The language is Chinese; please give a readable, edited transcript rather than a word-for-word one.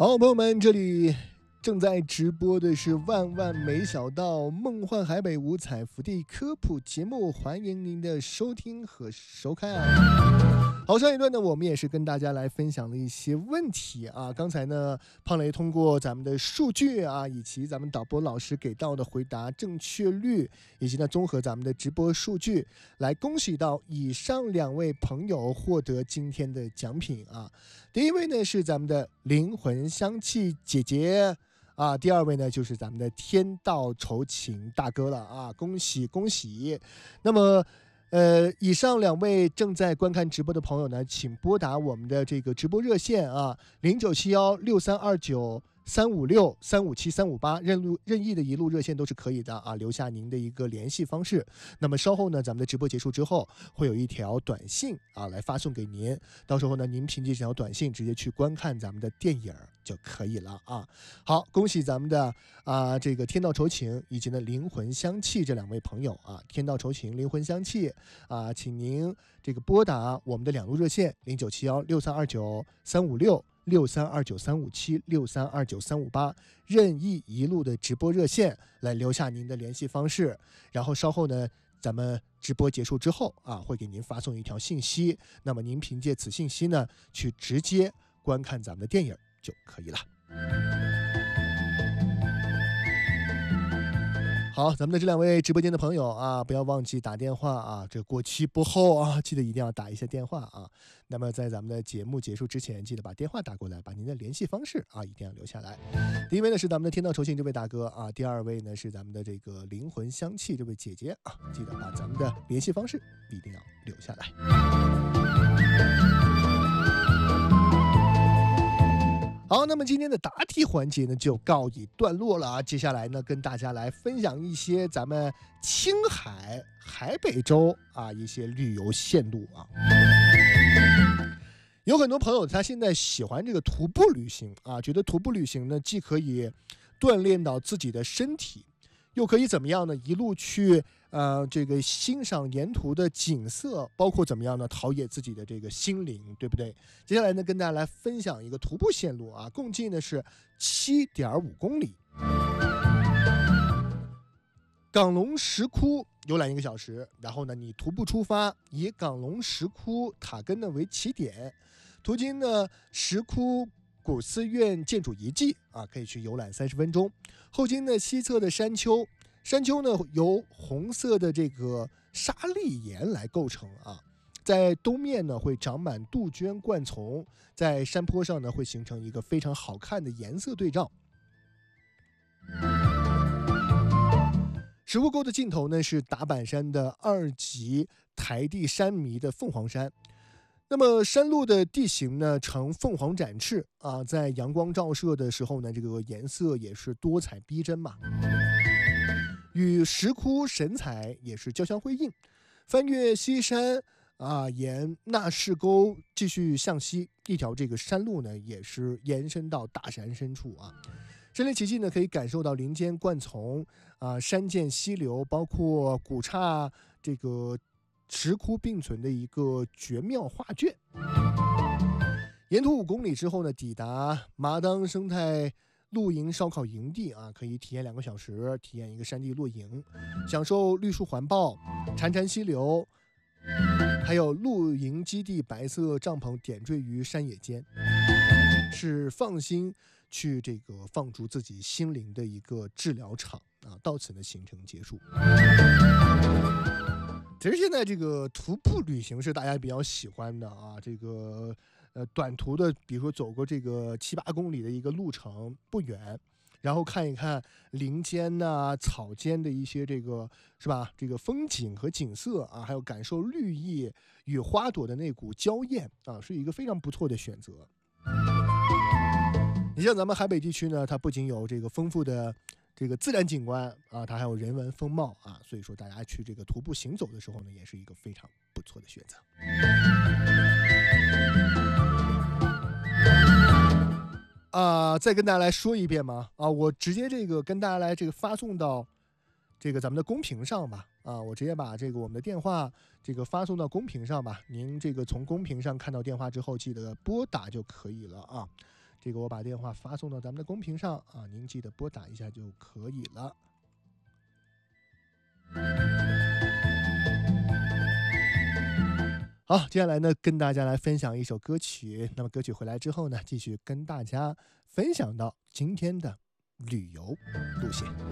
好，朋友们，这里正在直播的是万万没想到梦幻海北五彩福地科普节目，欢迎您的收听和收看。好，上一段呢，我们也是跟大家来分享了一些问题啊。刚才呢，胖雷通过咱们的数据啊，以及咱们导播老师给到的回答正确率，以及呢综合咱们的直播数据，来恭喜到以上两位朋友获得今天的奖品啊。第一位呢是咱们的灵魂香气姐姐啊，第二位呢就是咱们的天道酬勤大哥了啊，恭喜恭喜！那么以上两位正在观看直播的朋友呢，请拨打我们的这个直播热线啊，097163293563573558，任意的一路热线都是可以的啊，留下您的一个联系方式。那么稍后呢，咱们的直播结束之后，会有一条短信啊来发送给您，到时候呢，您凭借这条短信直接去观看咱们的电影就可以了啊。好，恭喜咱们的这个天道酬勤以及呢灵魂香气这两位朋友啊，天道酬勤、灵魂香气啊，请您这个拨打我们的两路热线097163293556。63293576329358，任意一路的直播热线来留下您的联系方式，然后稍后呢，咱们直播结束之后啊，会给您发送一条信息，那么您凭借此信息呢，去直接观看咱们的电影就可以了。好，咱们的这两位直播间的朋友啊，不要忘记打电话啊，这过期不候啊，记得一定要打一下电话啊。那么在咱们的节目结束之前，记得把电话打过来，把您的联系方式啊一定要留下来。第一位呢是咱们的天道酬勤这位大哥啊，第二位呢是咱们的这个灵魂香气这位姐姐啊，记得把咱们的联系方式一定要留下来。好，那么今天的答题环节呢就告一段落了啊。接下来呢，跟大家来分享一些咱们青海、海北州啊一些旅游线路啊。有很多朋友他现在喜欢这个徒步旅行啊，觉得徒步旅行呢既可以锻炼到自己的身体，又可以怎么样呢？一路去这个欣赏沿途的景色，包括怎么样呢？陶冶自己的这个心灵，对不对？接下来呢，跟大家来分享一个徒步线路啊，共计呢是7.5公里。港龙石窟游览1个小时，然后呢，你徒步出发，以港龙石窟塔根呢为起点，途经呢石窟古寺院建筑遗迹啊，可以去游览30分钟。后经呢西侧的山丘，山丘呢由红色的这个沙砾岩来构成啊，在东面呢会长满杜鹃灌丛，在山坡上呢会形成一个非常好看的颜色对照。石窟沟的尽头呢是达坂山的2级台地山迷的凤凰山。那么山路的地形呢呈凤凰展翅啊，在阳光照射的时候呢，这个颜色也是多彩逼真嘛，与石窟神采也是交相辉映。翻越西山啊，沿纳士沟继续向西，一条这个山路呢也是延伸到大山深处啊。身临其境呢，可以感受到林间灌丛啊、山涧溪流，包括古刹这个石窟并存的一个绝妙画卷。沿途5公里之后呢，抵达麻当生态露营烧烤营地啊，可以体验2个小时，体验一个山地露营，享受绿树环抱、潺潺溪流，还有露营基地白色帐篷点缀于山野间，是放心去这个放逐自己心灵的一个治疗场啊。到此呢，行程结束。其实现在这个徒步旅行是大家比较喜欢的啊，这个短途的，比如说走过这个7、8公里的一个路程不远，然后看一看林间呐、草间的一些这个是吧，这个风景和景色啊，还有感受绿意与花朵的那股娇艳啊，是一个非常不错的选择。你像咱们海北地区呢，它不仅有这个丰富的这个自然景观啊，它还有人文风貌啊，所以说大家去这个徒步行走的时候呢，也是一个非常不错的选择。再跟大家来说一遍嘛啊，我直接这个跟大家来这个发送到这个咱们的公屏上吧啊，我直接把这个我们的电话这个发送到公屏上吧，您这个从公屏上看到电话之后，记得拨打就可以了啊。 这个我把电话发送到咱们的公屏上啊，您记得拨打一下就可以了。好，接下来呢，跟大家来分享一首歌曲。那么歌曲回来之后呢，继续跟大家分享到今天的旅游路线。